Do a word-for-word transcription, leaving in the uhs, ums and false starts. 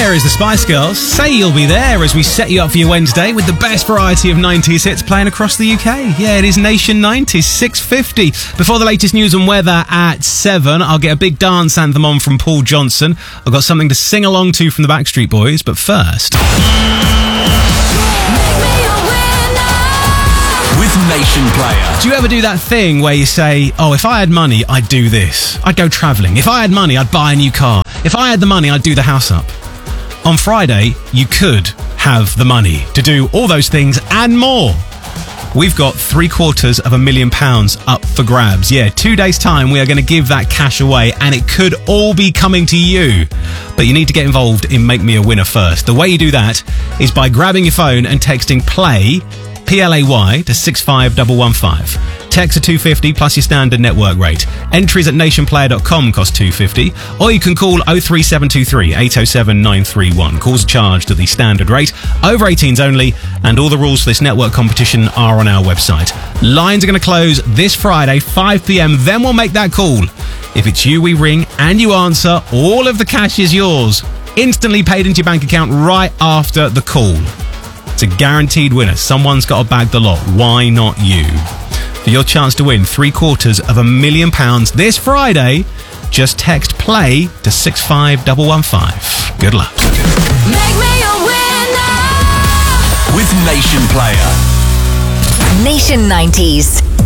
Here is the Spice Girls. Say you'll be there as we set you up for your Wednesday with the best variety of nineties hits playing across the U K. Yeah, it is Nation nineties, six fifty. Before the latest news and weather at seven, I'll get a big dance anthem on from Paul Johnson. I've got something to sing along to from the Backstreet Boys, but first... With Nation Player. Do you ever do that thing where you say, oh, if I had money, I'd do this. I'd go travelling. If I had money, I'd buy a new car. If I had the money, I'd do the house up. On Friday, you could have the money to do all those things and more. We've got three quarters of a million pounds up for grabs. Yeah, two days' time, we are going to give that cash away, and it could all be coming to you. But you need to get involved in Make Me a Winner first. The way you do that is by grabbing your phone and texting PLAY, P L A Y, to six five one one five. Text are two fifty plus your standard network rate. Entries at nation player dot com cost two fifty, or you can call oh three seven two three, eight oh seven, nine three one. Calls are charged at the standard rate. Over eighteens only, and all the rules for this network competition are on our website. Lines are going to close this Friday, five p.m. Then we'll make that call. If it's you we ring and you answer, all of the cash is yours. Instantly paid into your bank account right after the call. It's a guaranteed winner. Someone's got to bag the lot. Why not you? For your chance to win three quarters of a million pounds this Friday, just text PLAY to six five one one five. Good luck. Make me a winner with Nation Player. Nation nineties.